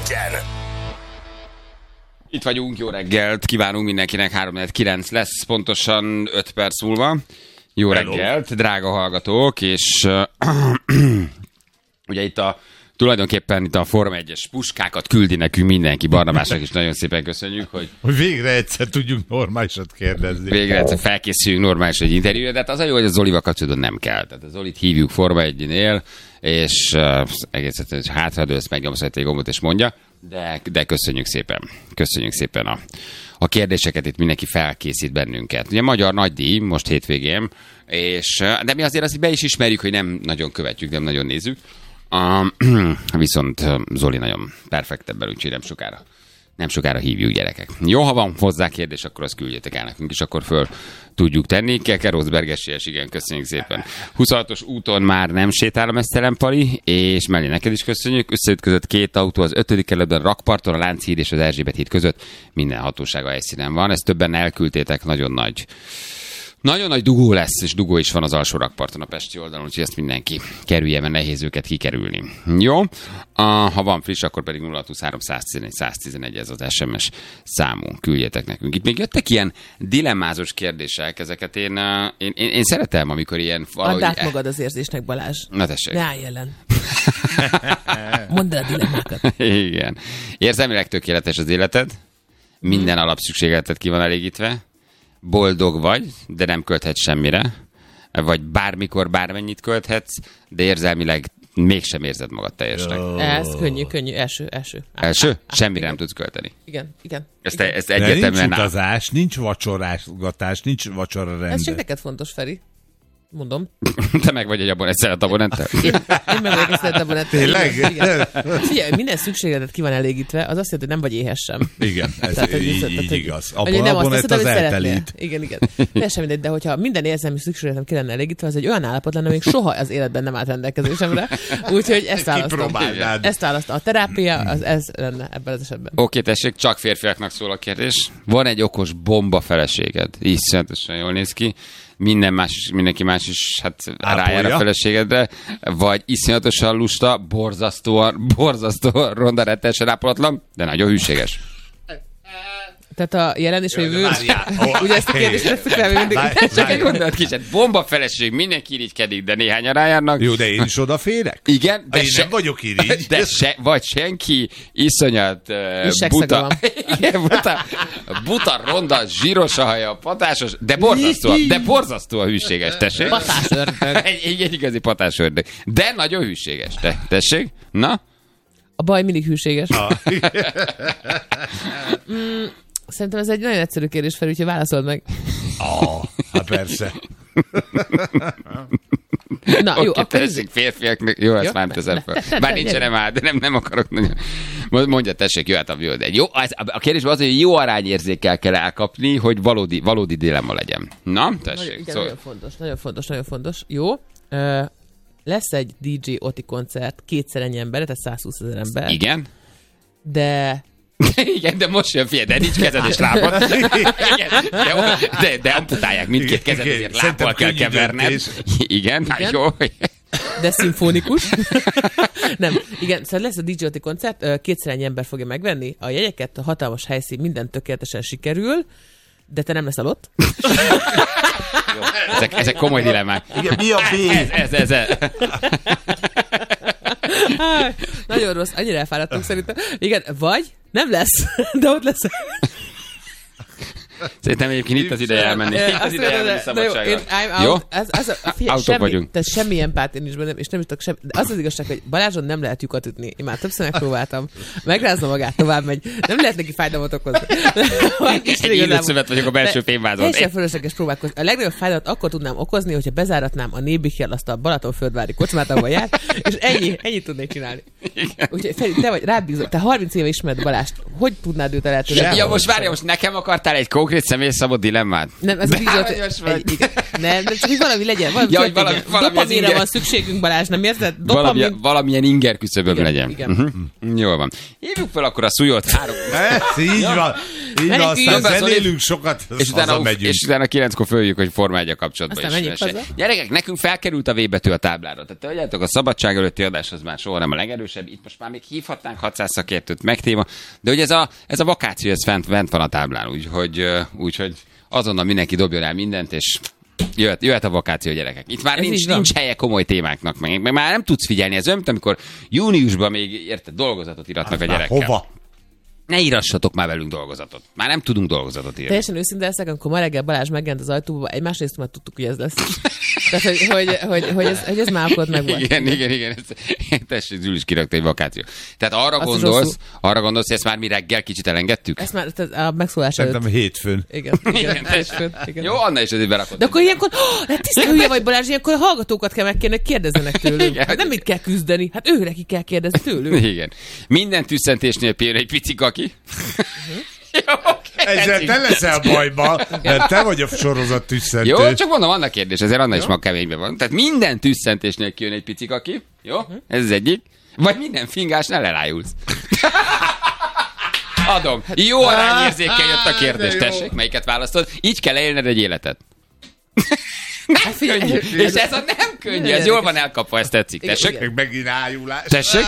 Itt vagyunk, jó reggelt, kívánunk mindenkinek, 3-9 lesz, pontosan 5 perc múlva. Jó reggelt, drága hallgatók, és ugye itt tulajdonképpen itt a Forma 1-es puskákat küldi nekünk mindenki, Barnabásnak is nagyon szépen köszönjük, hogy végre egyszer tudjunk normálisat kérdezni. Végre egyszer felkészüljünk normális egy interjúra, de hát az a jó, hogy a Zolival kapcsolatban nem kell. Tehát a Zolit hívjuk Forma 1-nél, és egész egyszerűen, hogy hátradőlsz, megnyomsz egy gombot és mondja, de köszönjük szépen. Köszönjük szépen a kérdéseket, itt mindenki felkészít bennünket. Ugye magyar nagydíj most hétvégén, de mi azért azt be is ismerjük, hogy nem nagyon követjük, nem nagyon nézzük. Viszont Zoli nagyon perfekt ebben, úgyhogy nem sokára hívjuk, gyerekek. Jó, ha van hozzá kérdés, akkor azt küldjétek el nekünk, és akkor föl tudjuk tenni. Kekerózberges, igen, köszönjük szépen. 26-os úton már nem sétál a mesztelen Pali, és Melli, neked is köszönjük. Összeütközött két autó az 5. kerületben, Rakparton, a Lánchíd és az Erzsébet híd között. Minden hatósága helyszínen van. Ezt többen elküldtétek, nagyon nagy dugó lesz, és dugó is van az alsó Rakparton a pesti oldalon, úgyhogy ezt mindenki kerülje, mert nehéz őket kikerülni. Jó? Ha van friss, akkor pedig 023-111-111 ez az SMS számunk. Küldjetek nekünk. Itt még jöttek ilyen dilemmázós kérdések, ezeket én szeretem, amikor ilyen valahogy... Add át magad az érzésnek, Balázs. Na tessék. Ne állj ellen. Mondd el a dilemmákat. Igen. Érzelmileg tökéletes az életed, minden alapszükségleted ki van elégítve, boldog vagy, de nem költhetsz semmire, vagy bármikor bármennyit költhetsz, de érzelmileg mégsem érzed magad teljesnek. Ez könnyű. Első? Semmire nem tudsz költeni. Igen. Ezt egyértelműen nincs utazás, nincs vacsorásgatás, nincs vacsora rend. Ez csak neked fontos, Feri. Mondom. Te meg vagy egy abonenttel? Én meg vagyok egy szeretabonenttel. Tényleg? Figyelj, minden szükségletet ki van elégítve, az azt jelenti, hogy nem vagy éhes sem. Igen, ez tehát, így igaz. Abonent az eltelít. Igen. Teljesen mindegy, de hogyha minden érzelmi szükségletem ki lenne elégítve, az egy olyan állapot lenne, még soha az életben nem állt rendelkezésemre. Úgyhogy ezt választom. Ezt választom. A terápia, ez lenne ebben az esetben. Oké, tessék, csak férfiaknak szól a kérdés. Van egy okos bomba feleséged. Iszonyatosan jól néz ki. Mindenki más is rájár a feleségedre, vagy iszonyatosan lusta, borzasztóan ronda, rettenesen ápolatlan, de nagyon hűséges. Tehát a jelen és a jövő. Ugye ezt a kérdést tesszük fel mindig. Csak egy gondolat kicsit. Bomba feleség, mindenki irigykedik, de néhányan rájárnak. Jó, de én is odaférek? Igen. De én nem vagyok irigy. Vagy senki iszonyat buta. Igen, buta, ronda, zsíros a haja, patásos, de borzasztóan hűséges, tessék. Patásördög. Egy igazi patásördög. De nagyon hűséges. Tessék? Na? A baj mindig hűséges. Szerintem ez egy nagyon egyszerű kérdés, Feri, úgyhogy válaszold meg. Hát persze. Na, jó, akkor tessék, férfiaknak, jó, ezt már teszem fel. Bár nincsenem át, de nem akarok nagyon. Mondja, tessék, jöhet a jó, de jó. A kérdésben az, hogy jó arányérzékkel kell elkapni, hogy valódi dilemma legyen. Na, tessék. Igen, nagyon fontos. Jó. Lesz egy DJ Oti koncert, kétszer ennyi ember, tehát 120 000 ember. Igen. Igen, de most jön, figyelj, de nincs kezed és lábad. De amputálják mindkét kezed, ezért lábbal kell keverned. Igen, jó. De szimfonikus. Nem, igen, szóval lesz a DJ Oti koncert, kétszer ennyi ember fogja megvenni a jegyeket, a hatalmas helyszín, minden tökéletesen sikerül, de te nem leszel ott. Ezek komoly dilemmák. Igen, mi a B? Ez. Nagyon rossz, annyira elfáradtunk szerintem. Igen, vagy nem lesz, de ott lesz. Szerintem egyébként itt az ideje elmenni. Itt az ideje elmenni szabadságra. Jó? Autók vagyunk. Tehát semmi empátia nincs bennem, és nem is tudok semmi. De az igazság, hogy Balázson nem lehet lyukat ütni. Én már többször megpróbáltam. Megrázza magát, tovább megy. Nem lehet neki fájdalmat okozni. Egy élő szövet vagyok a belső fémvázon. Teljesen fölösleges próbálkozni. A legnagyobb fájdalmat akkor tudnám okozni, hogyha bezáratnám a Nébichel azt a Balatonföldvári kocsmát, ahol járt, és ennyit tudnék csinálni. Úgyhogy Feri, te vagy rád bízom. Te 30 éve ismered Balást. Hogy tudnád őt elérni? Ja, most várja, most nekem akartál egy konkrét személyszabott dilemmát? Nem, ez nem, csak hogy valami legyen. Valami dopaminra van szükségünk, Balázs, nem érted? Valamilyen inger küszöböm legyen. Igen. Jól van. Hívjuk fel akkor a Szújót. Így van. Így van, aztán zenélünk sokat, és utána 9-kor följük, hogy Forma 1 kapcsolatban is. Gyerekek, nekünk felkerült a V betű a táblára. Tehát tudjátok, a szabadság előtti adás az már soha nem a legerősebb. Itt most már még hívhatnánk 600 szakértőt megtéma, de hogy ez a vakáció, ez fent van a táblán, úgyhogy azonnal mindenki dobjon el mindent, és jöhet a vakáció, gyerekek. Itt már nincs helye komoly témáknak, meg már nem tudsz figyelni. Ez olyan, amikor júniusban még, érted, dolgozatot iratnak a gyerekkel. Hova? Ne írassatok már velünk dolgozatot. Már nem tudunk dolgozatot írni. Teljesen őszinte leszek, amikor ma reggel Balázs megjelent az ajtóba, egymásrészt már tudtuk, hogy ez lesz. Tehát, hogy ez már akkor meg volt. Igen. Tessék, Zül is kirakta egy vakáció. Tehát arra gondolsz, hogy ezt már mi reggel kicsit elengedtük? Ezt már a megszólás előtt. Szerintem hétfőn. Igen. Jó, Anna is azért berakott. De akkor ilyenkor, tiszta hülye vagy Balázs, ilyenkor a hallgatókat kell megkérni, hogy kérdezzenek tőlünk. Hát nem mit kell küzdeni, hát őre ki kell kérdezni tőlünk. Igen. Minden tüsszentésnél pihen egy pici kaki. Ezzel te leszel bajba, mert te vagy a sorozat tüsszentő. Jó, csak mondom, annak kérdés, ezért Anna is ma keményben van. Tehát minden tüsszentésnél kijön egy pici kaki. Jó? Ez az egyik. Vagy minden fingásnál elájulsz. Adom. Jó arányérzékkel jött a kérdés. Tessék, melyiket választod? Így kell élned egy életet. És ez a nem könnyű, ez jól van elkapva, ezt tetszik. Tessék? Megint ájulás. Tessék?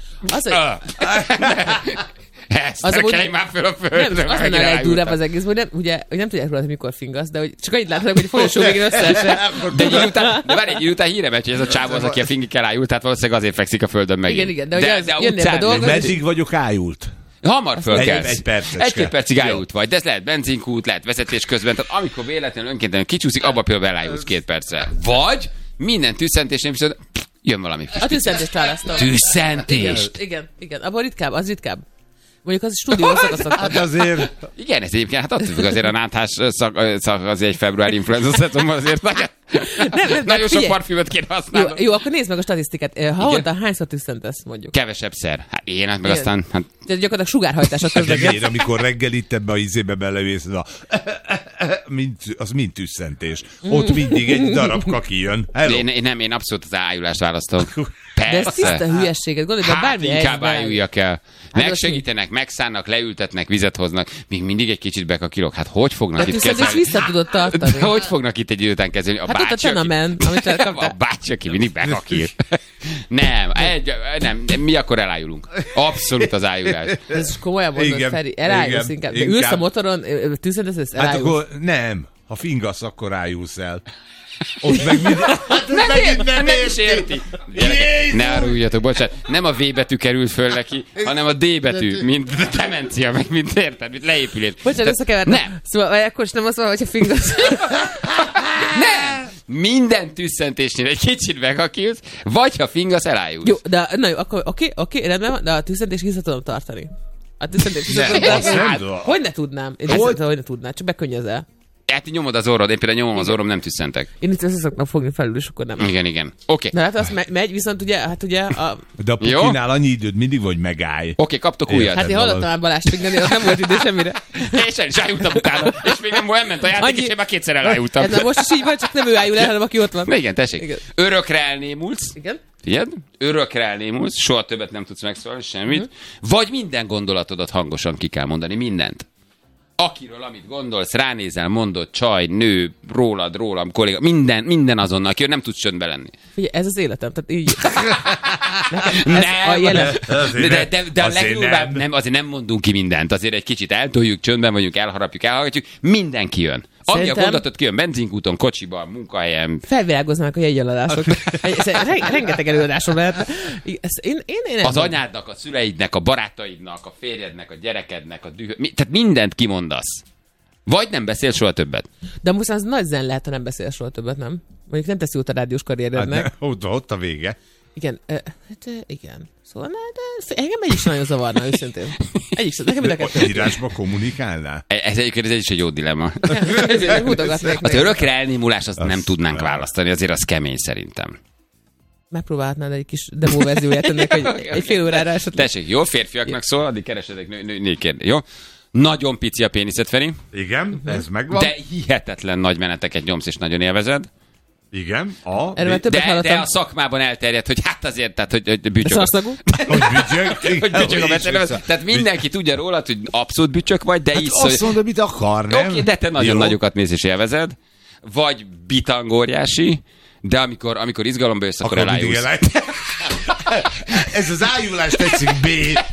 Ezt kelj már föl a földre. Az lenne a legdurvább az egész, hogy nem tudják róla, hogy mikor fingasz, de hogy csak annyit láthatok, hogy folyosó végén összeesett. De várj, egy idő után híre megy, hogy ez a csávó az, aki a fingig elájult, tehát valószínűleg azért fekszik a földön megint. Igen, de a utcán... Meddig vagyok ájult? Hamar fölkelsz. Egy-két percig ájult vagy, de ez lehet benzinkút, lehet vezetés közben, tehát amikor véletlenül önkéntelenül kicsúszik, abba például elájulsz 2 perccel. Vagy minden tüsszentésnél viszont jön valami kis. A tüsszentést választom. Tüsszentést? Igen. Abban ritkább, az ritkább. Mondjuk az stúdió szakaszok. Hát azért... Igen, ez egyébként, hát attól függ, azért a náthás szak azért egy februári influenza szetomban azért nagyon sok parfümöt kéne használni. Jó, akkor nézd meg a statisztikát. Havonta hányszor tüsszentesz, mondjuk? Kevesebb szer. Hát én, meg aztán... Tehát gyakorlatilag sugárhajtás a közben. Amikor reggel itt ebbe a izébe belevész, az mind tüsszentés. Ott mindig egy darab kaki jön. Én abszolút az ájulást választom. Persze. De ez tiszta hülyeséget, gondolj, de bármi inkább ájuljak el. Megsegítenek, megszánnak, leültetnek, vizet hoznak, még mindig egy kicsit bekakilok. Hát hogy fognak itt kezelni? De vissza tudod tartani. Hogy fognak itt egy idő után kezelni? A bácsi, a bácsi, aki mindig bekakil. Nem, mi akkor elájulunk. Abszolút az ájulás. Ez komolyan mondod, Feri, elájulsz inkább. De ülsz a motoron, tüzendesz, elájulsz. Hát akkor nem. Ha fingasz, akkor ájulsz el. Ott meg nem is érti. Ne aruljatok, bocsánat. Nem a V betű került föl neki, hanem a D betű, mint demencia, meg mint érted, mint leépülés. Bocsánat, összekevertem. Nem. Szóval akkor is nem az van, hogyha fingasz. Nem! Minden tüsszentésnél egy kicsit megakilsz, vagy ha fingasz, elájulsz. Jó, de na jó, akkor oké, rendben van, de a tüsszentés vissza tudom tartani. A tüsszentés vissza tudom tartani. Hogy ne tudnám? Én hogy ne tudnám, csak bekönnyözel. Hát nyomod az orrod, én például nyomom az orrom, nem tüsszentek. Én itt össze szoktam fogni felül, és akkor nem. Igen. Oké. De hát az megy, viszont ugye, De a pukinál annyi időd mindig, vagy megállj. Oké, kaptok újat. Hát én hallottam már Balást fingani, ott nem volt idő semmire. És el is ájultam utána. És még nem ment a játék, és én már kétszer elájultam. Ez most is így van, csak nem ő ájul el, hanem aki ott van. Igen, tessék. Igen. Örökre elnémulsz. Igen. Figyeld? Örökre elnémulsz, soha többet nem tudsz megszólalni, semmit. Vagy minden gondolatodat hangosan ki kell mondani, mindent. Akiről, amit gondolsz, ránézel, mondod, csaj, nő, rólam, kolléga, minden azonnal, akiről nem tudsz csöndbe lenni. Figyelj, ez az életem, tehát így... Nem, de a legnagyobb, nem, azért nem mondunk ki mindent, azért egy kicsit eltoljuk, csöndben vagyunk, elharapjuk, elhallgatjuk, mindenki jön. Ami a gondolatot kijön, benzinkúton, kocsiban, munkahelyen. Felvilágoznak a jegyeladások. Rengeteg előadásom lehet. Az anyádnak, a szüleidnek, a barátaidnak, a férjednek, a gyerekednek, a tehát mindent kimondasz. Vagy nem beszél soha többet. De most az nagy zen lehet, ha nem beszél soha többet, nem? Mondjuk nem teszi út a rádiós karrierednek. Hát ott a vége. Igen, igen. Szóval engem egy is nagyon zavarna, őszintén. Írásba kommunikálnál? Ez is egy jó dilemma. Az örökre elnémulás azt nem tudnánk választani, azért az kemény szerintem. Megpróbálhatnád egy kis demo verzióját ennek, hogy egy fél órára esetleg. Tessék, jó, férfiaknak szól, addig keresedek női kérdés, jó? Nagyon pici a péniszed, Feri. Igen, ez megvan. De hihetetlen nagy meneteket nyomsz, és nagyon élvezed. Igen. De a szakmában elterjedt, hogy hát azért, tehát, hogy bücsög. Szarszagú? Hogy bücsög a beszélő. Tehát mindenki tudja rólad, hogy abszolút bücsök vagy, de hát azt mondod, mit akar, nem? Oké, de te nagyon nagyokat mész és élvezed. Vagy bitangóriási, de amikor izgalomba jössz, akkor elájulsz. Ez az ájulás tetszik, B.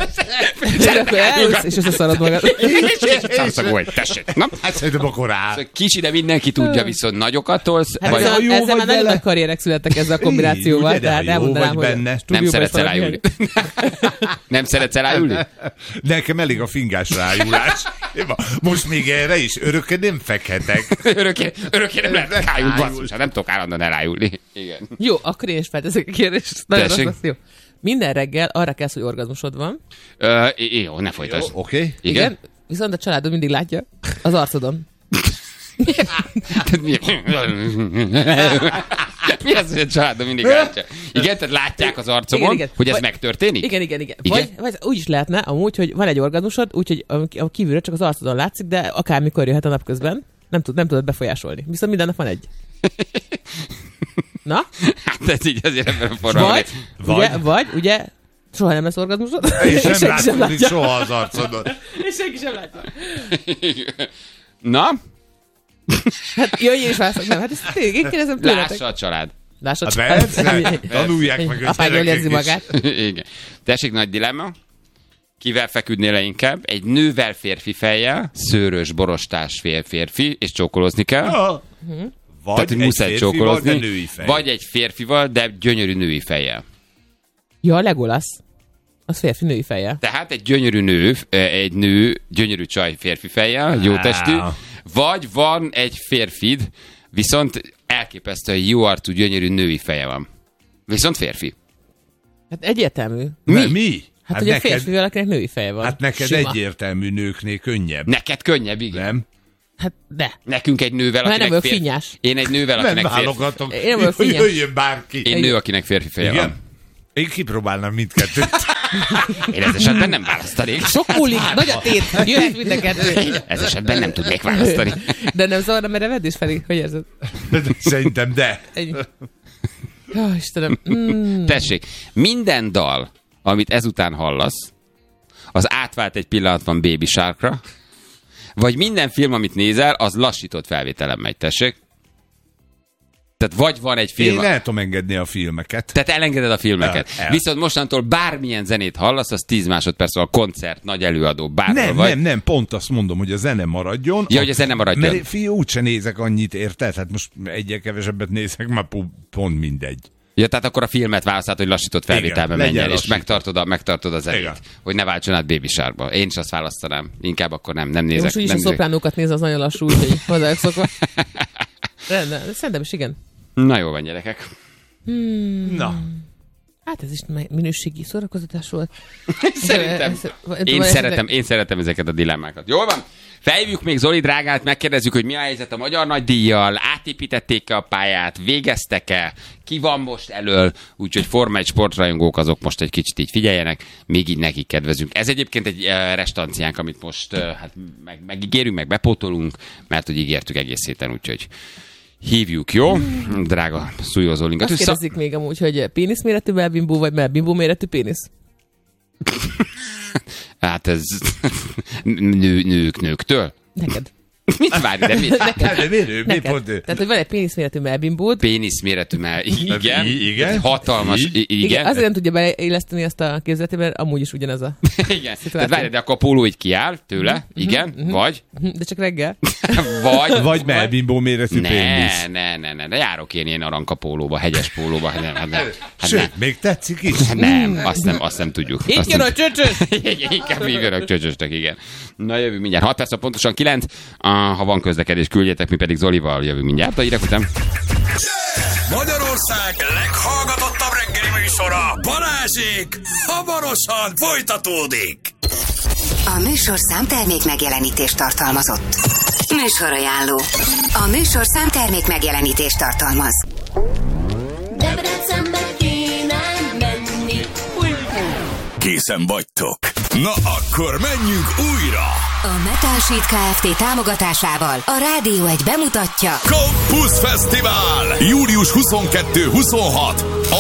És összeszarod magad. Szarszagú vagy, tessék. Hát szerintem akkor A. Kicsi, de mindenki tudja, viszont nagyokat tolsz. Hát ezzel már nagyon nagy karrierek születtek ezzel a kombinációval. Tehát elmondanám, hogy nem szeretsz elájulni. Nem szeretsz elájulni? Nekem elég a fingás rájulás. Most még erre is örökké nem fekhetek. Örökké nem lehet rájulni, basszus, nem tudok állandóan elájulni. Igen. Jó, akkor én is felteszek a kérdést. Nagyon rossz, jó. Minden reggel arra kelsz, hogy orgazmusod van. Jó, ne folytasd. Oké. Igen? Viszont a családod mindig látja az arcodon. Mi az, hogy a családom mindig látja? Igen, tehát látják az arcomon, igen. Hogy ez megtörténik? Igen. Vagy úgy is lehetne amúgy, hogy van egy orgazmusod, úgyhogy a kívülről csak az arcodon látszik, de akármikor jöhet a napközben. Nem tudod befolyásolni. Viszont minden nap van egy. Na? Hát ez így azért ebben a formában. Vagy, ugye, soha nem lesz orgazmusod. És nem látszódik soha az arcodon. És senki sem látja. Na? Hát jöjj és válaszok, nem. Hát ezt tényleg, én kérdezem tőletek. Lássa a család. Lássa a család. Tanulják meg a apány jól érzi magát. Igen. Tessék, nagy dilemma. Kivel feküdnél le inkább? Egy nővel férfi fejjel, szőrös, borostás férfi, és csókolózni kell. Vagy tehát, egy muszáj férfival, de női fejjel. Vagy egy férfival, de gyönyörű női fejjel. Ja, a Legolas. Az férfi női fejjel. Tehát egy gyönyörű nő, egy nő, gyönyörű csaj férfi fejjel, jó testű, vagy van egy férfid, viszont elképesztően jó arcú, gyönyörű női feje van. Viszont férfi. Hát egyértelmű. Mi? Hát ugye a férfivel, akinek női feje van. Hát neked sima. egyértelmű nőknél könnyebb. Neked könnyebb, igen. Nem? Hát de. Nekünk egy nővel, akinek nem férfi. Finnyás. Én egy nővel, akinek nem férfi. válogatok. Én nem hogy jöjjön bárki. Én nő, akinek férfi feje van. Én kipróbálnám mindkettőt. Én ez esetben nem választanék. Sok múlik, nagy a tét, jöhet mind a kettő. Ez esetben nem tudnék választani. De nem zavarna merevedés, Feri? Hogy érzed? Szerintem de. Jó, Istenem. Tessék, minden dal, amit ezután hallasz, az átvált egy pillanatban Baby Sharkra, vagy minden film, amit nézel, az lassított felvételen megy, tessék. Tehát vagy van egy film... Én el tudom engedni a filmeket. Tehát elengeded a filmeket. Viszont mostantól bármilyen zenét hallasz, az 10 másodperc, a koncert, nagy előadó, bárhol vagy. Nem, pont azt mondom, hogy a zene maradjon. Ja, hogy a zene maradjon. Mert úgyse nézek annyit, érted? Hát most egyre kevesebbet nézek, már pont mindegy. Ja, tehát akkor a filmet választhat, hogy lassított felvételbe menjen, és megtartod a zenét. Igen. Hogy ne váltson át Baby Sharkba. Én is azt választanám. Inkább akkor nem nézek. Most úgyis a szopránókat néz, az nagyon lassú, úgyhogy hozzájuk szokva. Rendben, szerintem is igen. Na jó van, gyerekek. Na. Hát ez is minőségi szórakoztatás volt. Én szeretem ezeket a dilemmákat. Jól van? Felhívjuk még Zoli drágát, megkérdezzük, hogy mi a helyzet a Magyar Nagydíjjal, átépítették-e a pályát, végeztek-e, ki van most elől, úgyhogy Forma 1 sportrajongók azok most egy kicsit így figyeljenek, még így nekik kedvezünk. Ez egyébként egy restanciánk, amit most hát megígérünk, meg bepótolunk, mert hogy ígértük egész héten, úgyhogy hívjuk, jó? Drága Szújózólinkat. Azt kérdezik még amúgy, hogy péniszméretű melbimbó, vagy melbimbó méretű pénisz? Hát ez nőktől? Neked. Mit várj, de mit? Mi pont ő? Tehát, hogy van egy péniszméretű melbimbód. Péniszméretű igen. Hatalmas, igen. Azért nem tudja beilleszteni azt a képzeletében, mert amúgy is ugyanaz a igen. Tehát várj, de akkor a póló így kiáll tőle, igen, vagy? De csak reggel. Vagy melbimbó méretű pénisz. Ne, de járok én ilyen aranka pólóba, hegyes pólóba. Sőt, még tetszik is. Nem, azt nem tudjuk. Itt jön a csöcsös! Inkább jön a csöcsöstek, igen. Na jövünk mindjárt. 6 perc, pontosan 9. Ha van közlekedés, küldjetek, mi pedig Zolival jövünk mindjárt. A hírek után. Magyarország leghallgatottabb reggeli műsora, Balázsék, hamarosan folytatódik. A műsorszám termék megjelenítést tartalmazott. Műsorajánló. A műsorszám termék megjelenítést tartalmaz. Készen vagytok. Na akkor menjünk újra! A Metal Sheet Kft. Támogatásával a Rádió 1 bemutatja Campus Fesztivál! Július 22-26